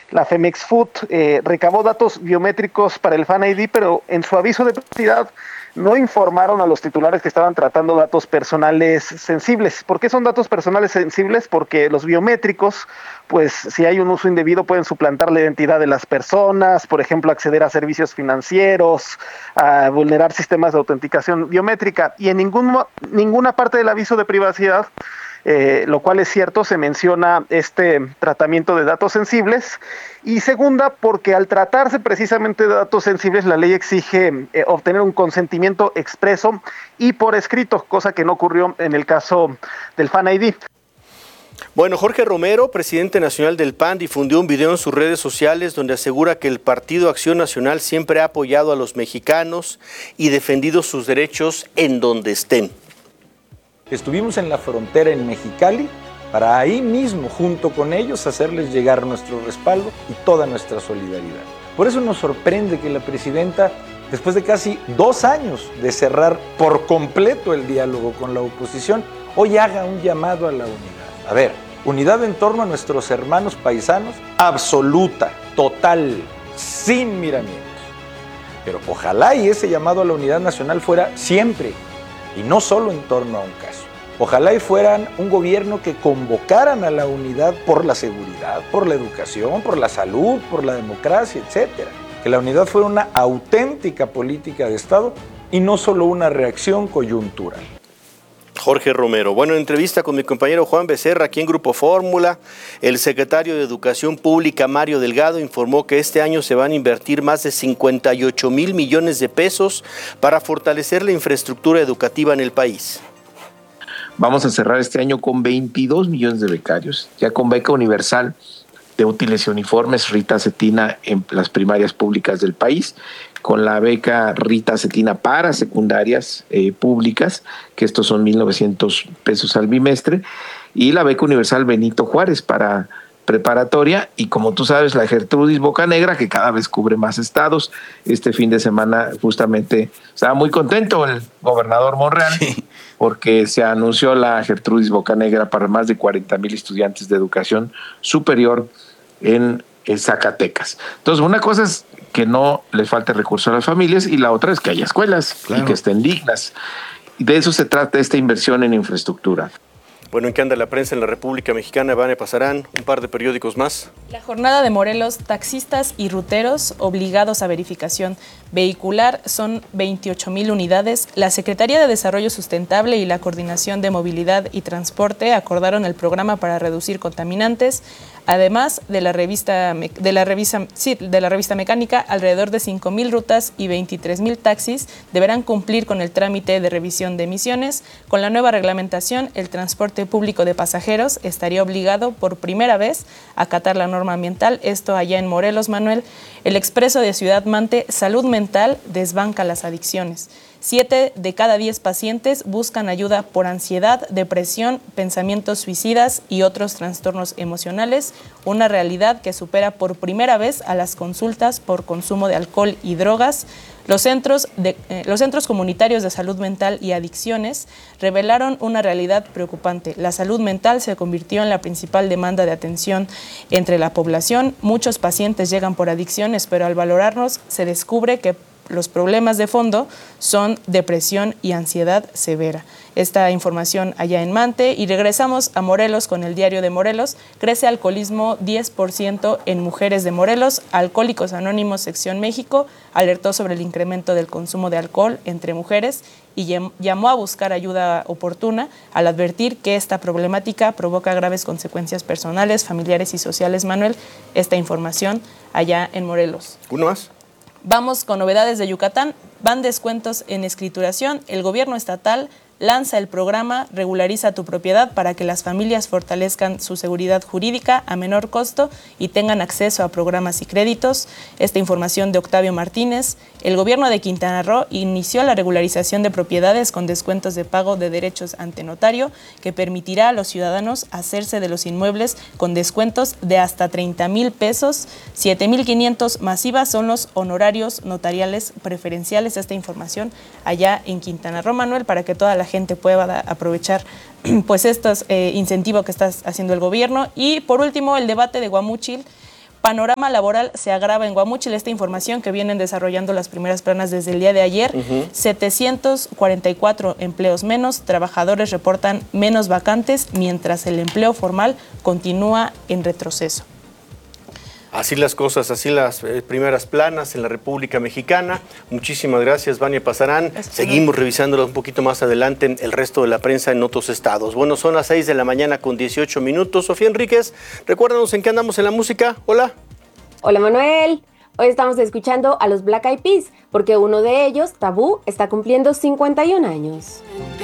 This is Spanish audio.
La Femex Food recabó datos biométricos para el Fan ID, pero en su aviso de privacidad no informaron a los titulares que estaban tratando datos personales sensibles. ¿Por qué son datos personales sensibles? Porque los biométricos, pues si hay un uso indebido, pueden suplantar la identidad de las personas, por ejemplo, acceder a servicios financieros, a vulnerar sistemas de autenticación biométrica. Y en ninguna parte del aviso de privacidad, lo cual es cierto, se menciona este tratamiento de datos sensibles. Y segunda, porque al tratarse precisamente de datos sensibles, la ley exige obtener un consentimiento expreso y por escrito, cosa que no ocurrió en el caso del Fan ID. Bueno, Jorge Romero, presidente nacional del PAN, difundió un video en sus redes sociales donde asegura que el Partido Acción Nacional siempre ha apoyado a los mexicanos y defendido sus derechos en donde estén. Estuvimos en la frontera en Mexicali para ahí mismo, junto con ellos, hacerles llegar nuestro respaldo y toda nuestra solidaridad. Por eso nos sorprende que la presidenta, después de casi 2 años de cerrar por completo el diálogo con la oposición, hoy haga un llamado a la unidad. A ver, unidad en torno a nuestros hermanos paisanos, absoluta, total, sin miramientos. Pero ojalá y ese llamado a la unidad nacional fuera siempre, y no solo en torno a un caso. Ojalá y fueran un gobierno que convocaran a la unidad por la seguridad, por la educación, por la salud, por la democracia, etc. Que la unidad fuera una auténtica política de Estado y no solo una reacción coyuntural. Jorge Romero. Bueno, en entrevista con mi compañero Juan Becerra, aquí en Grupo Fórmula, el secretario de Educación Pública, Mario Delgado, informó que este año se van a invertir más de 58,000 millones de pesos para fortalecer la infraestructura educativa en el país. Vamos a cerrar este año con 22 millones de becarios, ya con beca universal de útiles y uniformes Rita Cetina en las primarias públicas del país, con la beca Rita Cetina para secundarias públicas, que estos son 1,900 pesos al bimestre, y la beca universal Benito Juárez para preparatoria, y como tú sabes, la Gertrudis Bocanegra, que cada vez cubre más estados. Este fin de semana justamente estaba muy contento el gobernador Monreal, sí, porque se anunció la Gertrudis Bocanegra para más de 40,000 estudiantes de educación superior en Zacatecas. Entonces, una cosa es que no les falte recursos a las familias y la otra es que haya escuelas, claro, y que estén dignas. Y de eso se trata esta inversión en infraestructura. Bueno, ¿en qué anda la prensa en la República Mexicana? Vane, pasarán un par de periódicos más. La jornada de Morelos, taxistas y ruteros obligados a verificación vehicular, son 28,000 unidades. La Secretaría de Desarrollo Sustentable y la Coordinación de Movilidad y Transporte acordaron el programa para reducir contaminantes. Además de la revista mecánica, alrededor de 5,000 rutas y 23,000 taxis deberán cumplir con el trámite de revisión de emisiones. Con la nueva reglamentación, el transporte público de pasajeros estaría obligado por primera vez a acatar la norma ambiental. Esto allá en Morelos, Manuel. El expreso de Ciudad Mante, salud mental desbanca las adicciones. 7 de cada 10 pacientes buscan ayuda por ansiedad, depresión, pensamientos suicidas y otros trastornos emocionales, una realidad que supera por primera vez a las consultas por consumo de alcohol y drogas. Los centros comunitarios de salud mental y adicciones revelaron una realidad preocupante. La salud mental se convirtió en la principal demanda de atención entre la población. Muchos pacientes llegan por adicciones, pero al valorarlos se descubre que los problemas de fondo son depresión y ansiedad severa. Esta información allá en Mante. Y regresamos a Morelos con el Diario de Morelos. Crece alcoholismo 10% en mujeres de Morelos. Alcohólicos Anónimos Sección México alertó sobre el incremento del consumo de alcohol entre mujeres y llamó a buscar ayuda oportuna al advertir que esta problemática provoca graves consecuencias personales, familiares y sociales. Manuel, esta información allá en Morelos. ¿Uno más? Vamos con novedades de Yucatán. Van descuentos en escrituración. El gobierno estatal lanza el programa Regulariza tu propiedad para que las familias fortalezcan su seguridad jurídica a menor costo y tengan acceso a programas y créditos. Esta información de Octavio Martínez. El gobierno de Quintana Roo inició la regularización de propiedades con descuentos de pago de derechos ante notario que permitirá a los ciudadanos hacerse de los inmuebles con descuentos de hasta 30,000 pesos. 7,500 masivas son los honorarios notariales preferenciales. Esta información allá en Quintana Roo, Manuel, para que toda la gente pueda aprovechar pues estos incentivos que está haciendo el gobierno. Y por último, el debate de Guamúchil. panorama laboral se agrava en Guamúchil. Esta información que vienen desarrollando las primeras planas desde el día de ayer, 744 empleos menos, trabajadores reportan menos vacantes, mientras el empleo formal continúa en retroceso. Así las cosas, así las primeras planas en la República Mexicana. Muchísimas gracias, Vania Pasarán. Seguimos revisándolo un poquito más adelante en el resto de la prensa en otros estados. Bueno, son las 6 de la mañana con 18 minutos. Sofía Enríquez, recuérdanos en qué andamos en la música. Hola. Hola, Manuel. Hoy estamos escuchando a los Black Eyed Peas, porque uno de ellos, Tabú, está cumpliendo 51 años.